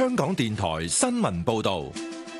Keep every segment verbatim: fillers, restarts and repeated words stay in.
香港電台新聞報道。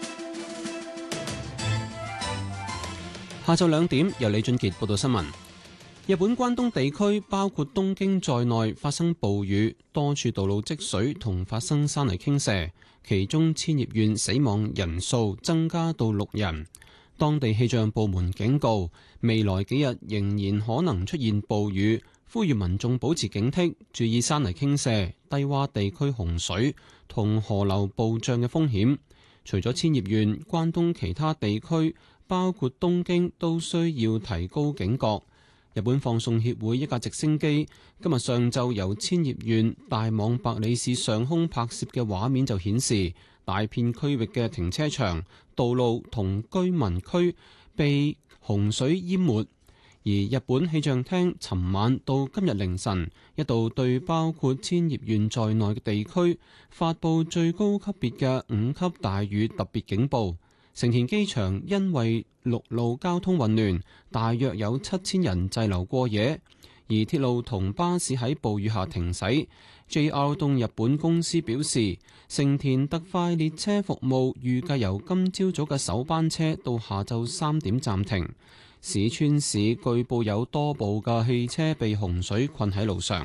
下晝兩點，由李俊傑報道新聞。日本關東地區包括東京在內發生暴雨，多處道路積水同發生山泥傾瀉，其中千葉縣死亡人數增加到六人。當地氣象部門警告，未來幾日仍然可能出現暴雨，呼籲民眾保持警惕，注意山泥傾瀉、低洼地區洪水同河流暴漲嘅風險。除咗千葉縣，關東其他地區包括東京都需要提高警覺。日本放送協會一架直升機今日上晝由千葉縣大網白里市上空拍攝嘅畫面就顯示，大片區域嘅停車場、道路同居民區被洪水淹沒。而日本氣象廳尋晚到今日凌晨一度對包括千葉縣在內嘅地區發佈最高級別嘅五級大雨特別警報。成田機場因為陸路交通混亂，大約有七千人滯留過夜，而鐵路同巴士喺暴雨下停駛。J R 東日本公司表示，成田特快列車服務預計由今朝早嘅首班車到下晝三點暫停。市川市據報有多部嘅汽車被洪水困喺路上。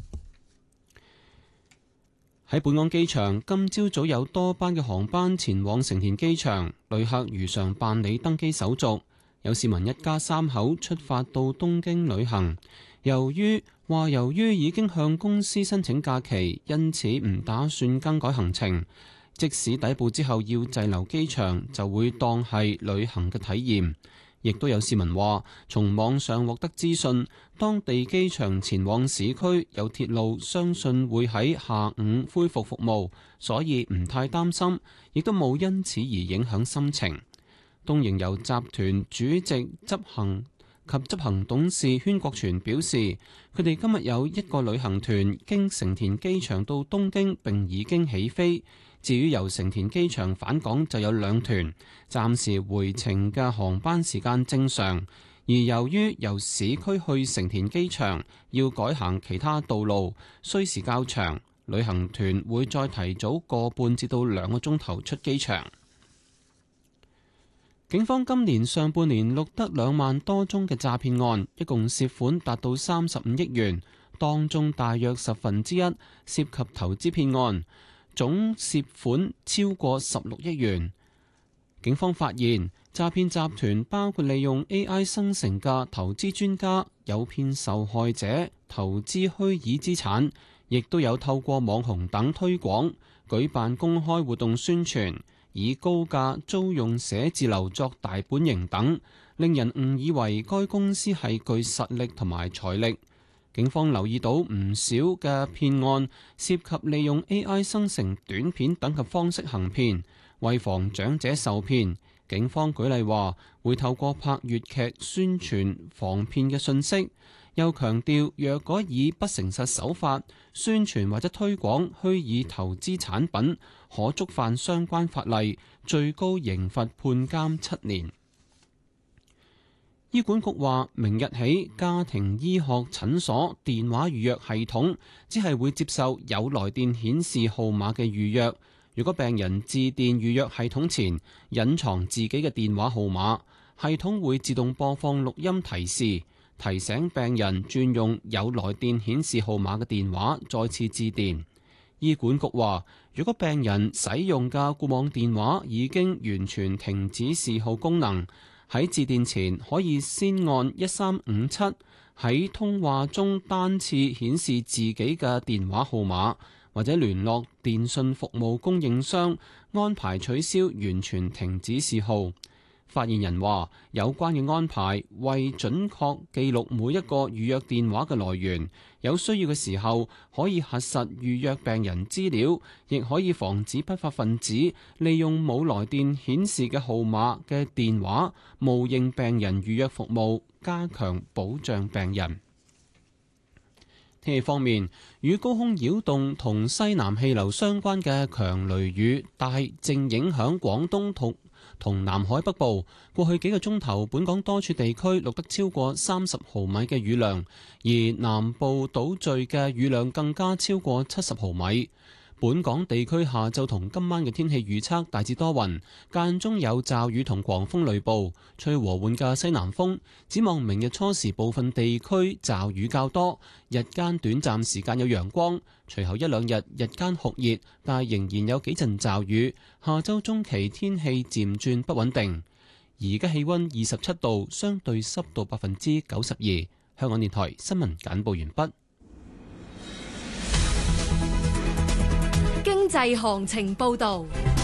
喺本港機場，今朝早有多班嘅航班前往成田機場，旅客如常辦理登機手續。有市民一家三口出發到東京旅行，由於話由於已經向公司申請假期，因此唔打算更改行程。即使抵埗之後要滯留機場，就會當係旅行嘅體驗。亦都有市民話，從網上獲得資訊，當地機場前往市區有鐵路，相信會喺下午恢復服務，所以唔太擔心，亦都冇因此而影響心情。東瀛遊集團主席執行及執行董事禤國全表示，佢哋今日有一個旅行團經成田機場到東京並已經起飛。至於由成田機場返港就有兩團，暫時回程嘅航班時間正常。而由於由市區去成田機場要改行其他道路，需時較長，旅行團會再提早個半至到兩個鐘頭出機場。警方今年上半年錄得兩萬多宗嘅詐騙案，一共涉款達到三十五億元，當中大約十分之一涉及投資騙案，總涉款超過十六億元。警方發現詐騙集團包括利用 A I 生成嘅投資專家，誘騙受害者投資虛擬資產，亦都有透過網紅等推廣，舉辦公開活動宣傳，以高價租用寫字樓作大本營等，令人誤以為該公司係具實力同埋財力。警方留意到唔少嘅騙案涉及利用 A I 生成短片等嘅方式行騙，為防長者受騙，警方舉例話會透過拍粵劇宣傳防騙嘅信息，又強調若果以不誠實手法宣傳或者推廣虛擬投資產品，可觸犯相關法例，最高刑罰判監七年。醫管局話，明日起家庭醫學診所電話預約系統只係會接受有來電顯示號碼嘅預約。如果病人致電預約系統前隱藏自己嘅電話號碼，系統會自動播放錄音提示，提醒病人轉用有來電顯示號碼嘅電話再次致電。醫管局話，如果病人使用嘅固網電話已經完全停止示號功能，喺致電前可以先按一三五七，喺通話中單次顯示自己嘅電話號碼，或者聯絡電信服務供應商安排取消完全停止示號。發言人話，有關嘅安排為準確記錄每一個預約電話嘅來源，有需要嘅時候可以核實預約病人資料，亦可以防止不法分子利用冇來電顯示嘅號碼嘅電話冒認病人預約服務，加強保障病人。天氣方面，與高空擾動同西南氣流相關嘅強雷雨大正影響廣東同同南海北部。過去幾個鐘頭，本港多處地區錄得超過三十毫米嘅雨量，而南部島嶼嘅雨量更加超過七十毫米。 本港地區下晝同今晚嘅天氣預測大致多雲，間中有驟雨同狂風雷暴，吹和緩嘅西南風。展望明日初時部分地區驟雨較多，日間短暫時間有陽光，隨後一兩日日間酷熱，但係仍然有幾陣驟雨。下週中期天氣漸轉不穩定。而家氣溫二十七度，相對濕度百分之九十二。香港電台新聞簡報完畢。 經濟行情報道，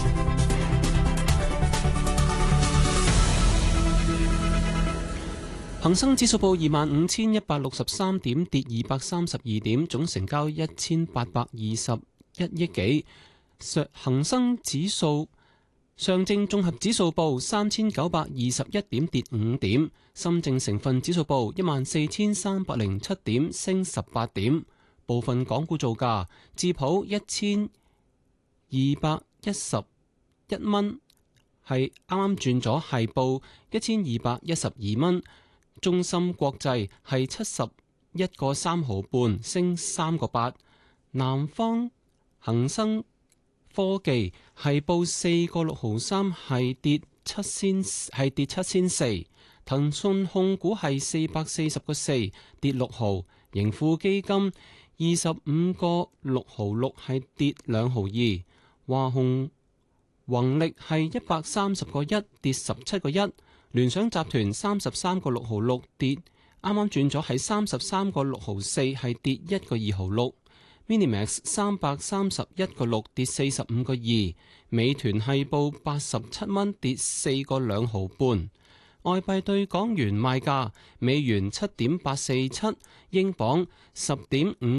恒生指數報二萬五千一百六十三點，跌二百三十二點，總成交一千八百二十一億幾。上恒生指數上證綜合指數報三千九百二十一點，跌五點。深證成分指數報一萬四千三百零七點，升十八點。部分港股造價，智普一千二百一十一蚊，係啱啱轉咗，係報一千二百一十二蚊。中芯國際係七十一個三毫半，升三個八。南方恒生科技係報四個六毫三，係跌七仙，係跌七仙四。騰訊控股係四百四十個四，跌六毫。盈富基金二十五個六毫六，係跌兩毫二。華虹宏力係一百三十個一，跌十七個一。聯想集團三十三個六毫六，跌啱啱轉咗係三十三個六毫四，係跌一個二毫六。Minimax 三百三十一個六，跌四十五個二。美團係報八十七蚊，跌四個兩毫半。外幣對港元賣價：美元七點八四七，英鎊十點五。